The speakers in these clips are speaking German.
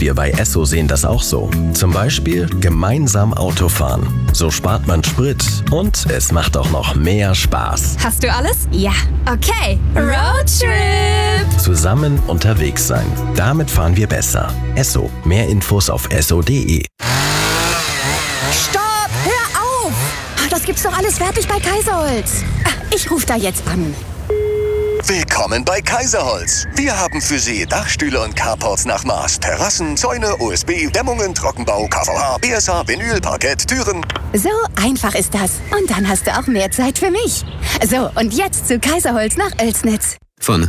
Wir bei Esso sehen das auch so. Zum Beispiel gemeinsam Autofahren. So spart man Sprit und es macht auch noch mehr Spaß. Hast du alles? Ja. Okay. Roadtrip! Zusammen unterwegs sein. Damit fahren wir besser. Esso. Mehr Infos auf esso.de. Stopp! Hör auf! Das gibt's doch alles fertig bei Kaiserholz. Ich rufe da jetzt an. Willkommen bei Kaiserholz. Wir haben für Sie Dachstühle und Carports nach Maß, Terrassen, Zäune, OSB, Dämmungen, Trockenbau, KVH, BSH, Vinyl, Parkett, Türen. So einfach ist das. Und dann hast du auch mehr Zeit für mich. So, und jetzt zu Kaiserholz nach Oelsnitz. Von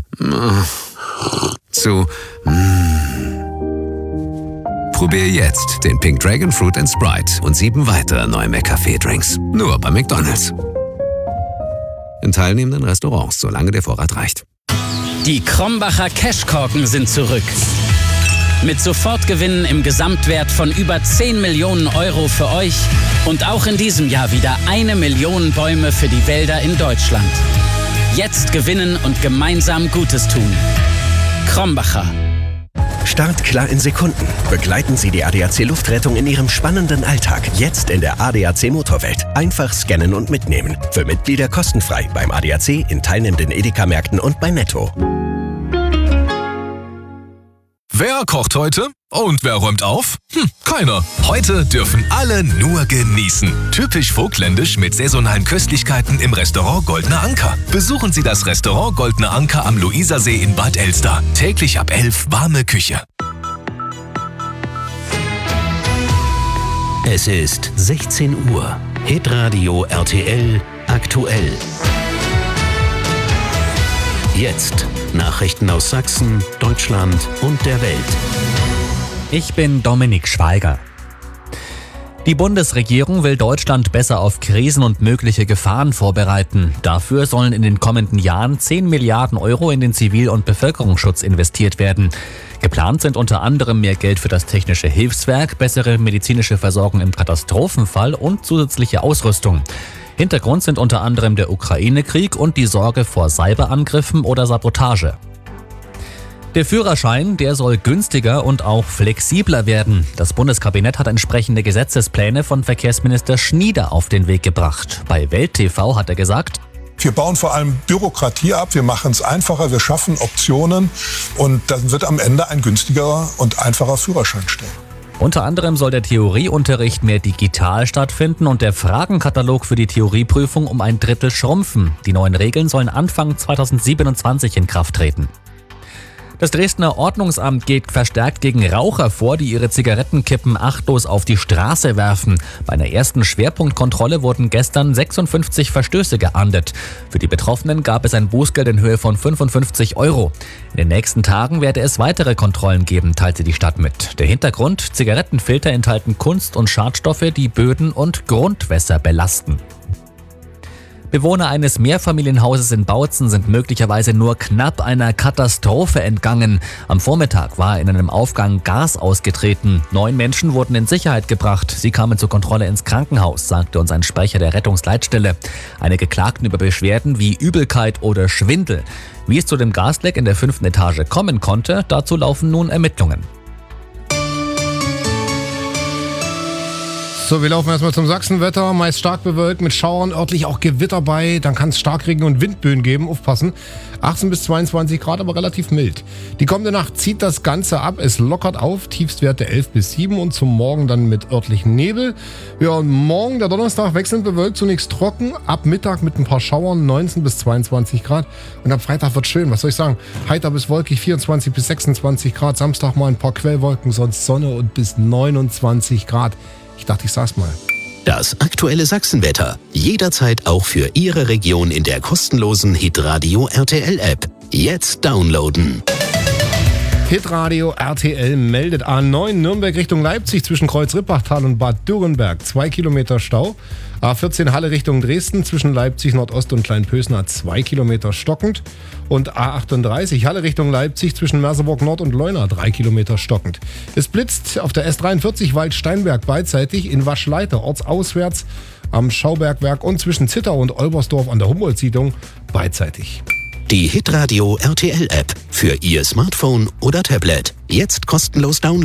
zu Probier jetzt den Pink Dragon Fruit & Sprite und 7 weitere neue McCafé-Drinks. Nur bei McDonald's. In teilnehmenden Restaurants, solange der Vorrat reicht. Die Krombacher Cashkorken sind zurück. Mit Sofortgewinnen im Gesamtwert von über 10 Millionen Euro für euch und auch in diesem Jahr wieder 1 Million Bäume für die Wälder in Deutschland. Jetzt gewinnen und gemeinsam Gutes tun. Krombacher. Start klar in Sekunden. Begleiten Sie die ADAC Luftrettung in Ihrem spannenden Alltag. Jetzt in der ADAC Motorwelt. Einfach scannen und mitnehmen. Für Mitglieder kostenfrei beim ADAC, in teilnehmenden Edeka-Märkten und bei Netto. Wer kocht heute? Und wer räumt auf? Keiner. Heute dürfen alle nur genießen. Typisch vogtländisch mit saisonalen Köstlichkeiten im Restaurant Goldener Anker. Besuchen Sie das Restaurant Goldener Anker am Luisersee in Bad Elster. Täglich ab 11 warme Küche. Es ist 16 Uhr. Hitradio RTL aktuell. Jetzt Nachrichten aus Sachsen, Deutschland und der Welt. Ich bin Dominik Schweiger. Die Bundesregierung will Deutschland besser auf Krisen und mögliche Gefahren vorbereiten. Dafür sollen in den kommenden Jahren 10 Milliarden Euro in den Zivil- und Bevölkerungsschutz investiert werden. Geplant sind unter anderem mehr Geld für das Technische Hilfswerk, bessere medizinische Versorgung im Katastrophenfall und zusätzliche Ausrüstung. Hintergrund sind unter anderem der Ukraine-Krieg und die Sorge vor Cyberangriffen oder Sabotage. Der Führerschein, der soll günstiger und auch flexibler werden. Das Bundeskabinett hat entsprechende Gesetzespläne von Verkehrsminister Schnieder auf den Weg gebracht. Bei Welt TV hat er gesagt: Wir bauen vor allem Bürokratie ab, wir machen es einfacher, wir schaffen Optionen und dann wird am Ende ein günstigerer und einfacher Führerschein stehen. Unter anderem soll der Theorieunterricht mehr digital stattfinden und der Fragenkatalog für die Theorieprüfung um 1/3 schrumpfen. Die neuen Regeln sollen Anfang 2027 in Kraft treten. Das Dresdner Ordnungsamt geht verstärkt gegen Raucher vor, die ihre Zigarettenkippen achtlos auf die Straße werfen. Bei einer ersten Schwerpunktkontrolle wurden gestern 56 Verstöße geahndet. Für die Betroffenen gab es ein Bußgeld in Höhe von 55 Euro. In den nächsten Tagen werde es weitere Kontrollen geben, teilte die Stadt mit. Der Hintergrund: Zigarettenfilter enthalten Kunst- und Schadstoffe, die Böden und Grundwässer belasten. Bewohner eines Mehrfamilienhauses in Bautzen sind möglicherweise nur knapp einer Katastrophe entgangen. Am Vormittag war in einem Aufgang Gas ausgetreten. 9 Menschen wurden in Sicherheit gebracht. Sie kamen zur Kontrolle ins Krankenhaus, sagte uns ein Sprecher der Rettungsleitstelle. Einige klagten über Beschwerden wie Übelkeit oder Schwindel. Wie es zu dem Gasleck in der 5. Etage kommen konnte, dazu laufen nun Ermittlungen. So, wir laufen erstmal zum Sachsenwetter. Meist stark bewölkt, mit Schauern, örtlich auch Gewitter bei. Dann kann es Starkregen und Windböen geben. Aufpassen. 18 bis 22 Grad, aber relativ mild. Die kommende Nacht zieht das Ganze ab. Es lockert auf. Tiefstwerte 11 bis 7 und zum Morgen dann mit örtlichem Nebel. Ja, und morgen, der Donnerstag, wechselnd bewölkt, zunächst trocken. Ab Mittag mit ein paar Schauern, 19 bis 22 Grad. Und am Freitag wird schön. Was soll ich sagen? Heiter bis wolkig, 24 bis 26 Grad. Samstag mal ein paar Quellwolken, sonst Sonne und bis 29 Grad. Ich dachte, ich sag's mal. Das aktuelle Sachsenwetter. Jederzeit auch für Ihre Region in der kostenlosen Hitradio RTL App. Jetzt downloaden. Hitradio RTL meldet A9 Nürnberg Richtung Leipzig zwischen Kreuz-Rippachtal und Bad Dürrenberg 2 Kilometer Stau. A14 Halle Richtung Dresden zwischen Leipzig Nordost und Kleinpösner 2 Kilometer stockend. Und A38 Halle Richtung Leipzig zwischen Merseburg Nord und Leuna 3 Kilometer stockend. Es blitzt auf der S43 Waldsteinberg beidseitig in Waschleiter ortsauswärts am Schaubergwerk und zwischen Zittau und Olbersdorf an der Humboldt-Siedlung beidseitig. Die Hitradio RTL App für Ihr Smartphone oder Tablet. Jetzt kostenlos downloaden.